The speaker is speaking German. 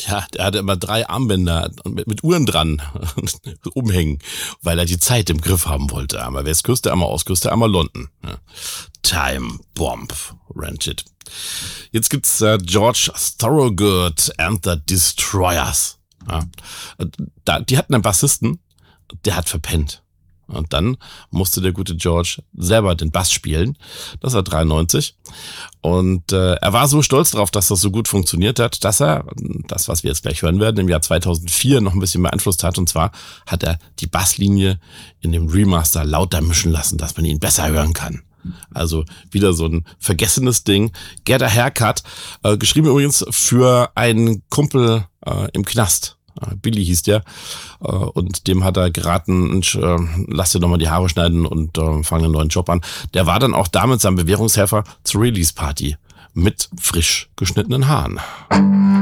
Ja, der hatte immer 3 Armbänder mit Uhren dran umhängen, weil er die Zeit im Griff haben wollte. Einmal Westküste, einmal Ostküste, einmal London. Ja. Time Bomb, Rancid. Jetzt gibt's George Thorogood and the Destroyers. Ja. Die hatten einen Bassisten, der hat verpennt. Und dann musste der gute George selber den Bass spielen. Das war 93. Und er war so stolz darauf, dass das so gut funktioniert hat, dass er, das was wir jetzt gleich hören werden, im Jahr 2004 noch ein bisschen beeinflusst hat. Und zwar hat er die Basslinie in dem Remaster lauter mischen lassen, dass man ihn besser hören kann. Also wieder so ein vergessenes Ding. Get a Haircut. Geschrieben übrigens für einen Kumpel im Knast. Billy hieß der, und dem hat er geraten, lass dir nochmal die Haare schneiden und fang einen neuen Job an. Der war dann auch da mit seinem Bewährungshelfer zur Release-Party mit frisch geschnittenen Haaren.